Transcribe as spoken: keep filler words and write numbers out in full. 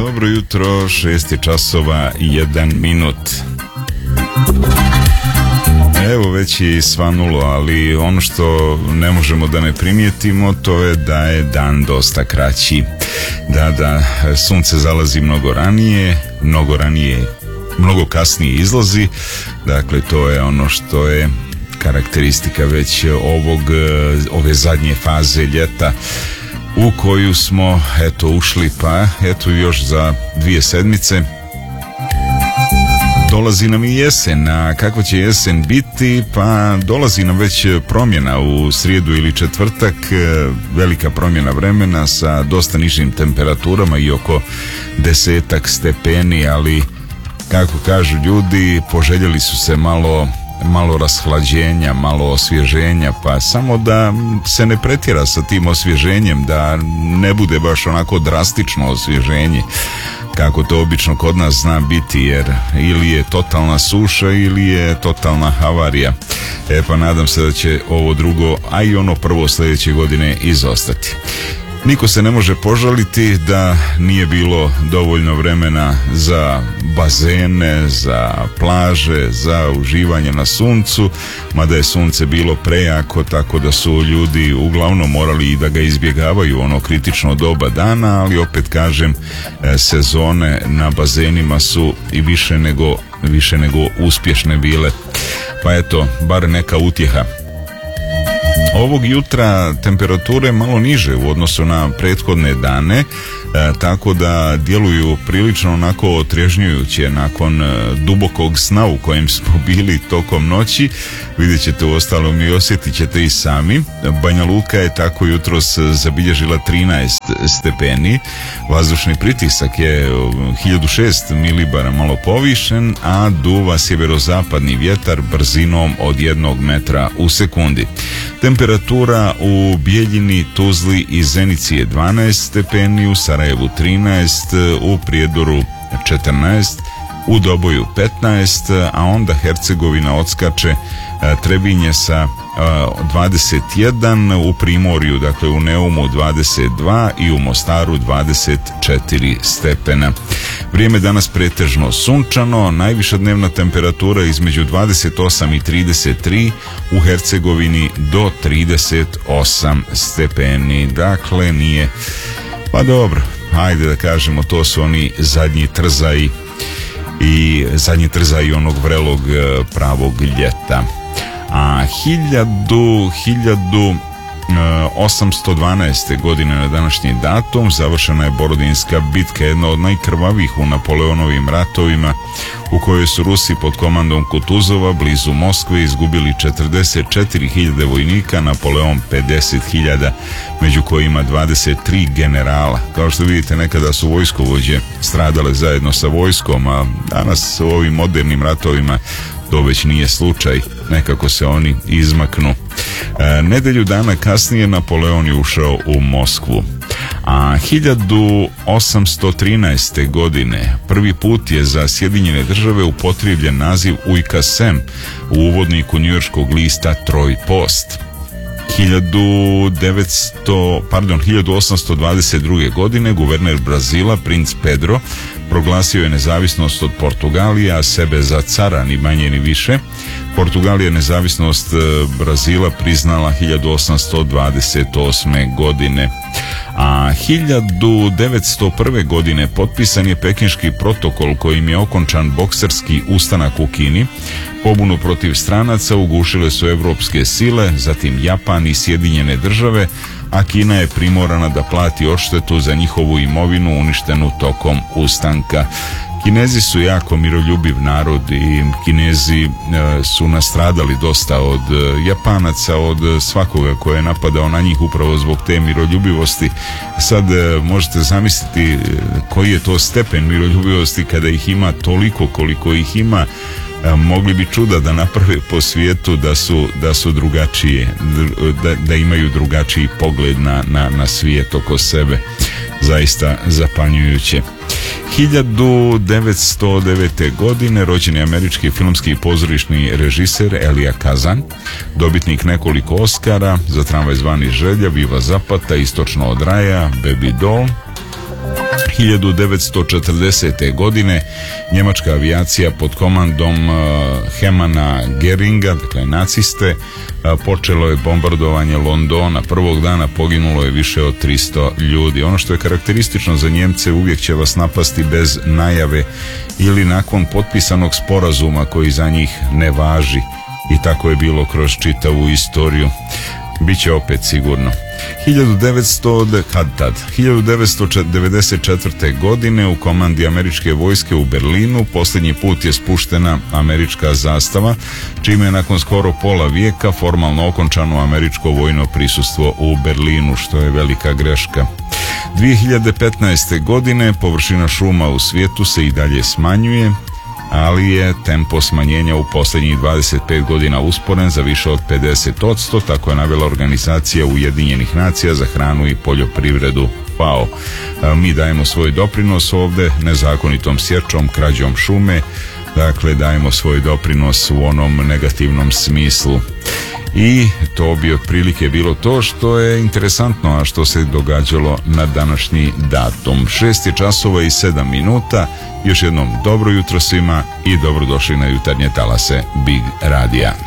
dobro jutro, šest je časova i jedan minut. Evo već je svanulo, ali ono što ne možemo da ne primijetimo to je da je dan dosta kraći. Da, da, sunce zalazi mnogo ranije, mnogo ranije, mnogo kasnije izlazi. Dakle, to je ono što je karakteristika već ovog, ove zadnje faze ljeta u koju smo eto ušli, pa eto još za dvije sedmice dolazi nam i jesen. A kakva će jesen biti? Pa dolazi nam već promjena u srijedu ili četvrtak, velika promjena vremena sa dosta nižim temperaturama i oko desetak stepeni, ali kako kažu ljudi, poželjeli su se malo malo rashlađenja, malo osvježenja, pa samo da se ne pretjera sa tim osvježenjem, da ne bude baš onako drastično osvježenje kako to obično kod nas zna biti, jer ili je totalna suša ili je totalna havarija. E pa nadam se da će ovo drugo, a i ono prvo sljedeće godine izostati. Niko se ne može požaliti da nije bilo dovoljno vremena za bazene, za plaže, za uživanje na suncu, mada je sunce bilo prejako, tako da su ljudi uglavnom morali i da ga izbjegavaju ono kritično doba dana, ali opet kažem, sezone na bazenima su i više nego, više nego uspješne bile. Pa eto, bar neka utjeha. Ovog jutra temperature malo niže u odnosu na prethodne dane, e, tako da djeluju prilično onako otrežnjujuće nakon e, dubokog sna u kojem smo bili tokom noći. Vidjet ćete uostalom i osjetit ćete i sami. Banja Luka je tako jutros zabilježila trinaest stepeni, vazdušni pritisak je hiljadu šest milibara malo povišen, a duva sjeverozapadni vjetar brzinom od jednog metra u sekundi. Temperatura u Bijeljini, Tuzli i Zenici je dvanaest stepeni, u Sarajevu trinaest, u Prijedoru četrnaest, u Doboju petnaest, a onda Hercegovina odskače, Trebinje sa dvadeset jedan, u Primorju, dakle u Neumu dvadeset dva i u Mostaru dvadeset četiri stepena. Vrijeme danas pretežno sunčano, najviša dnevna temperatura između dvadeset osam i trideset tri, u Hercegovini do trideset osam stepeni. Dakle, nije, pa dobro, ajde da kažemo, to su oni zadnji trzaji i zadnji trzaji onog vrelog pravog ljeta. A hiljadu, hiljadu osamsto dvanaeste. godine na današnji datum završena je Borodinska bitka, jedna od najkrvavijih u Napoleonovim ratovima, u kojoj su Rusi pod komandom Kutuzova blizu Moskve izgubili četrdeset četiri hiljade vojnika, Napoleon pedeset hiljada, među kojima dvadeset tri generala. Kao što vidite, nekada su vojskovođe stradale zajedno sa vojskom, a danas u ovim modernim ratovima to već nije slučaj, nekako se oni izmaknu. E, nedelju dana kasnije Napoleon je ušao u Moskvu. A hiljadu osamsto trinaeste. godine prvi put je za Sjedinjene države upotrijebljen naziv Ujka Sem u uvodniku njujorškog lista Troy Post. hiljadu devetsto, pardon, hiljadu osamsto dvadeset druge. godine guverner Brazila, princ Pedro, proglasio je nezavisnost od Portugalije, a sebe za cara, ni manje ni više. Portugalija nezavisnost Brazila priznala hiljadu osamsto dvadeset osme. godine. A hiljadu devetsto prve. godine potpisan je Pekinški protokol kojim je okončan bokserski ustanak u Kini. Pobunu protiv stranaca ugušile su evropske sile, zatim Japan i Sjedinjene države, a Kina je primorana da plati odštetu za njihovu imovinu uništenu tokom ustanka. Kinezi su jako miroljubiv narod i Kinezi e, su nastradali dosta od e, Japanaca, od svakoga ko je napadao na njih upravo zbog te miroljubivosti. Sad e, možete zamisliti e, koji je to stepen miroljubivosti kada ih ima toliko koliko ih ima. E, mogli bi čuda da naprave po svijetu da su, da su drugačije, da, da imaju drugačiji pogled na, na, na svijet oko sebe. Zaista zapanjujuće. hiljadu devetsto devete. godine rođen je američki filmski i pozorišni režiser Elia Kazan, dobitnik nekoliko Oscara za Tramvaj zvani Želja, Viva Zapata, Istočno od raja, Baby Doll. hiljadu devetsto četrdesete. godine njemačka avijacija pod komandom uh, Hermana Geringa, dakle naciste, uh, počelo je bombardovanje Londona. Prvog dana poginulo je više od tristo ljudi. Ono što je karakteristično za Njemce, uvijek će vas napasti bez najave ili nakon potpisanog sporazuma koji za njih ne važi. I tako je bilo kroz čitavu istoriju. Biće opet sigurno. hiljadu devetsto, kad tad? hiljadu devetsto devedeset četvrte. godine u komandi američke vojske u Berlinu posljednji put je spuštena američka zastava, čime je nakon skoro pola vijeka formalno okončano američko vojno prisustvo u Berlinu, što je velika greška. dvije hiljade petnaeste. godine površina šuma u svijetu se i dalje smanjuje, ali je tempo smanjenja u posljednjih dvadeset pet godina usporen za više od pedeset posto, tako je navela Organizacija Ujedinjenih nacija za hranu i poljoprivredu F A O. Mi dajemo svoj doprinos ovdje nezakonitom sječom, krađom šume, dakle dajemo svoj doprinos u onom negativnom smislu. I to bi otprilike bilo to što je interesantno, a što se događalo na današnji datum. Šest je časova i sedam minuta. Još jednom dobro jutro svima i dobrodošli na jutarnje talase Big Radija.